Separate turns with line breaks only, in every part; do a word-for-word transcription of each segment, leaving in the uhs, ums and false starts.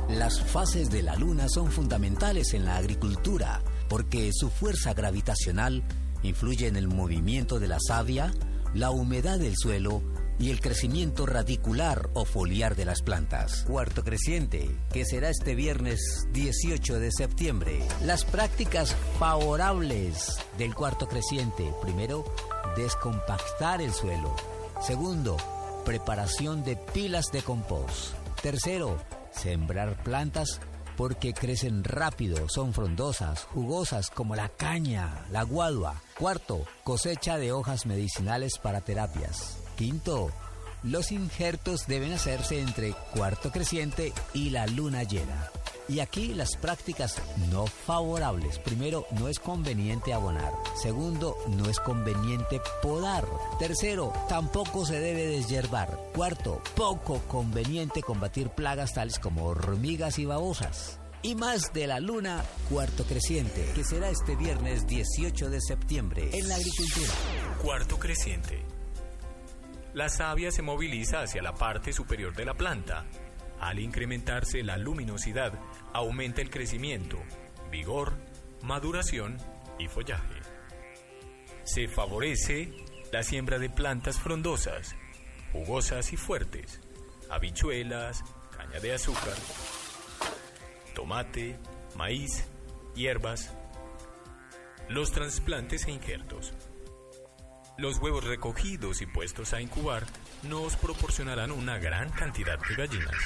Las fases de la luna son fundamentales en la agricultura porque su fuerza gravitacional influye en el movimiento de la savia, la humedad del suelo y el crecimiento radicular o foliar de las plantas. Cuarto creciente, que será este viernes dieciocho de septiembre. Las prácticas favorables del cuarto creciente. Primero, descompactar el suelo. Segundo, preparación de pilas de compost. Tercero, sembrar plantas porque crecen rápido, son frondosas, jugosas como la caña, la guadua. Cuarto, cosecha de hojas medicinales para terapias. Quinto, los injertos deben hacerse entre cuarto creciente y la luna llena. Y aquí las prácticas no favorables. Primero, no es conveniente abonar. Segundo, no es conveniente podar. Tercero, tampoco se debe deshiervar. Cuarto, poco conveniente combatir plagas tales como hormigas y babosas. Y más de la luna cuarto creciente, que será este viernes dieciocho de septiembre en la agricultura.
Cuarto creciente. La savia se moviliza hacia la parte superior de la planta. Al incrementarse la luminosidad, aumenta el crecimiento, vigor, maduración y follaje. Se favorece la siembra de plantas frondosas, jugosas y fuertes, habichuelas, caña de azúcar, tomate, maíz, hierbas, los trasplantes e injertos. Los huevos recogidos y puestos a incubar nos proporcionarán una gran cantidad de gallinas.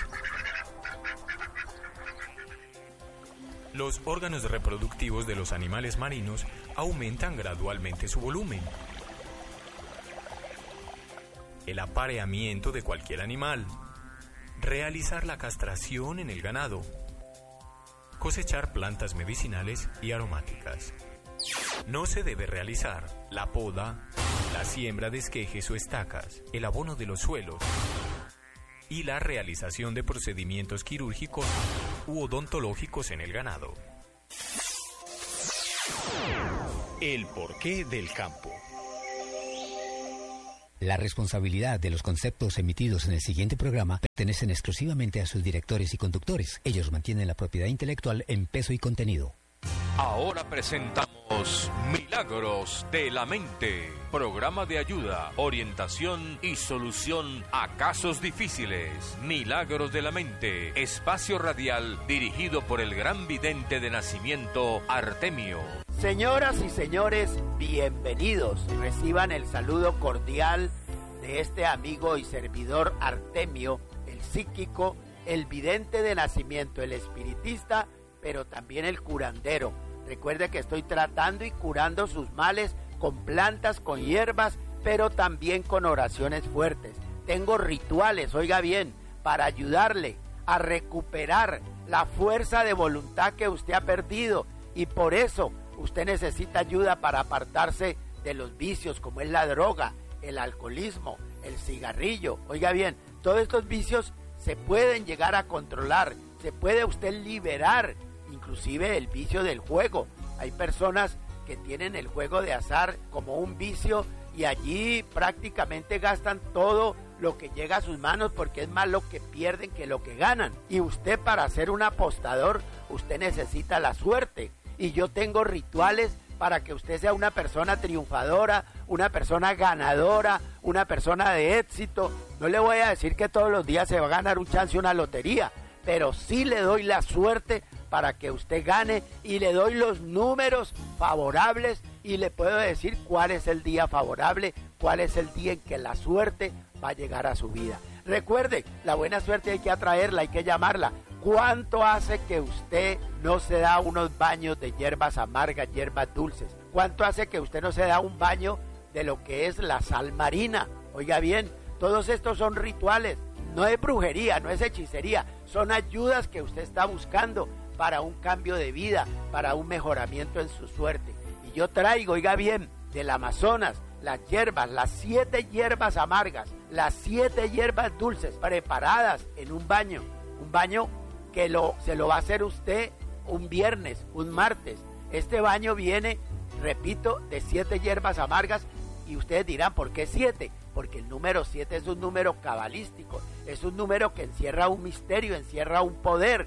Los órganos reproductivos de los animales marinos aumentan gradualmente su volumen. El apareamiento de cualquier animal. Realizar la castración en el ganado. Cosechar plantas medicinales y aromáticas. No se debe realizar la poda, la siembra de esquejes o estacas, el abono de los suelos y la realización de procedimientos quirúrgicos u odontológicos en el ganado. El porqué del campo.
La responsabilidad de los conceptos emitidos en el siguiente programa pertenecen exclusivamente a sus directores y conductores. Ellos mantienen la propiedad intelectual en peso y contenido.
Ahora presentamos Milagros de la Mente, programa de ayuda, orientación y solución a casos difíciles. Milagros de la Mente, espacio radial dirigido por el gran vidente de nacimiento Artemio.
Señoras y señores, bienvenidos. Reciban el saludo cordial de este amigo y servidor Artemio, el psíquico, el vidente de nacimiento, el espiritista, pero también el curandero. Recuerde que estoy tratando y curando sus males con plantas, con hierbas, pero también con oraciones fuertes. Tengo rituales, oiga bien, para ayudarle a recuperar la fuerza de voluntad que usted ha perdido. Y por eso usted necesita ayuda para apartarse de los vicios como es la droga, el alcoholismo, el cigarrillo. Oiga bien, todos estos vicios se pueden llegar a controlar, se puede usted liberar. Inclusive el vicio del juego. Hay personas que tienen el juego de azar como un vicio y allí prácticamente gastan todo lo que llega a sus manos porque es más lo que pierden que lo que ganan. Y usted, para ser un apostador, usted necesita la suerte. Y yo tengo rituales para que usted sea una persona triunfadora, una persona ganadora, una persona de éxito. No le voy a decir que todos los días se va a ganar un chance, una lotería, pero sí le doy la suerte para que usted gane y le doy los números favorables y le puedo decir cuál es el día favorable, cuál es el día en que la suerte va a llegar a su vida. Recuerde, la buena suerte hay que atraerla, hay que llamarla. ¿Cuánto hace que usted no se da unos baños de hierbas amargas, hierbas dulces? ¿Cuánto hace que usted no se da un baño de lo que es la sal marina? Oiga bien, todos estos son rituales, no es brujería, no es hechicería, son ayudas que usted está buscando para un cambio de vida, para un mejoramiento en su suerte. Y yo traigo, oiga bien, del Amazonas, las hierbas, las siete hierbas amargas, las siete hierbas dulces, preparadas en un baño, un baño que lo, se lo va a hacer usted un viernes, un martes. Este baño viene, repito, de siete hierbas amargas y ustedes dirán, ¿por qué siete? Porque el número siete es un número cabalístico, es un número que encierra un misterio, encierra un poder.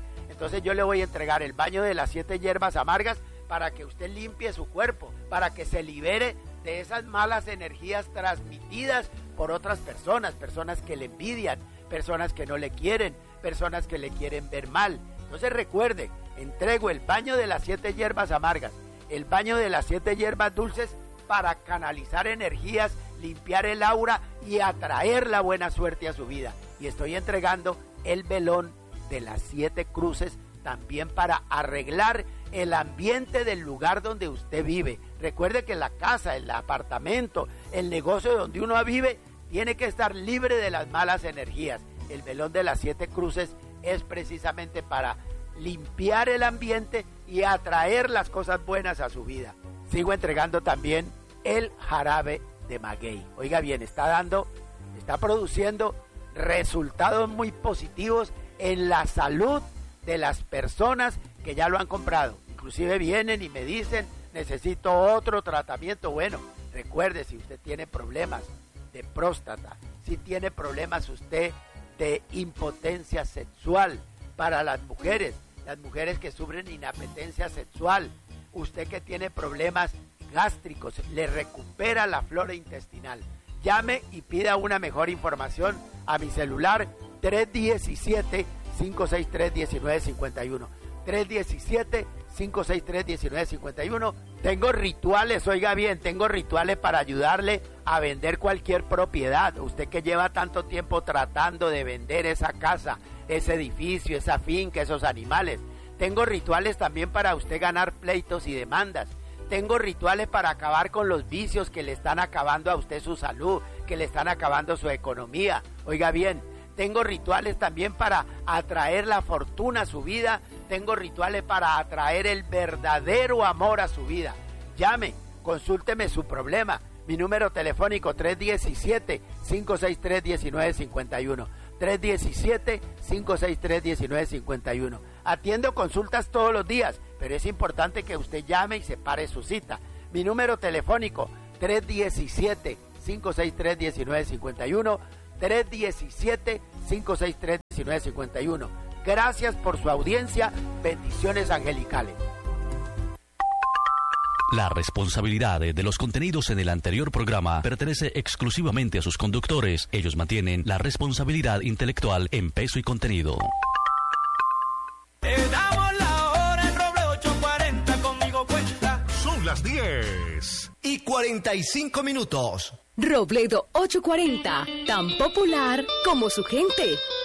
Entonces yo le voy a entregar el baño de las siete hierbas amargas para que usted limpie su cuerpo, para que se libere de esas malas energías transmitidas por otras personas, personas que le envidian, personas que no le quieren, personas que le quieren ver mal. Entonces recuerde, entrego el baño de las siete hierbas amargas, el baño de las siete hierbas dulces para canalizar energías, limpiar el aura y atraer la buena suerte a su vida. Y estoy entregando el velón de las siete cruces también para arreglar el ambiente del lugar donde usted vive. Recuerde que la casa, el apartamento, el negocio donde uno vive tiene que estar libre de las malas energías. El velón de las siete cruces es precisamente para limpiar el ambiente y atraer las cosas buenas a su vida. Sigo entregando también el jarabe de maguey. Oiga bien, está dando, está produciendo resultados muy positivos en la salud de las personas que ya lo han comprado. Inclusive vienen y me dicen, necesito otro tratamiento. Bueno, recuerde, si usted tiene problemas de próstata, si tiene problemas usted de impotencia sexual, para las mujeres, las mujeres que sufren inapetencia sexual, usted que tiene problemas gástricos, le recupera la flora intestinal. Llame y pida una mejor información a mi celular tres uno siete, cinco seis tres, uno nueve cinco uno. tres uno siete, cinco seis tres, uno nueve cinco uno. Tengo rituales, oiga bien, tengo rituales para ayudarle a vender cualquier propiedad. Usted que lleva tanto tiempo tratando de vender esa casa, ese edificio, esa finca, esos animales. Tengo rituales también para usted ganar pleitos y demandas. Tengo rituales para acabar con los vicios que le están acabando a usted su salud, que le están acabando su economía. Oiga bien, tengo rituales también para atraer la fortuna a su vida. Tengo rituales para atraer el verdadero amor a su vida. Llame, consúlteme su problema. Mi número telefónico tres uno siete, cinco seis tres, uno nueve cinco uno. tres uno siete, cinco seis tres, uno nueve cinco uno. Atiendo consultas todos los días, pero es importante que usted llame y separe su cita. Mi número telefónico tres uno siete, cinco seis tres, uno nueve cinco uno. tres uno siete, cinco seis tres, uno nueve cinco uno. Gracias por su audiencia. Bendiciones angelicales.
La responsabilidad de los contenidos en el anterior programa pertenece exclusivamente a sus conductores. Ellos mantienen la responsabilidad intelectual en peso y contenido.
Te damos la hora en Roble ocho cuarenta, conmigo cuenta.
Son las diez y cuarenta y cinco minutos.
Robledo ocho cuarenta, tan popular como su gente.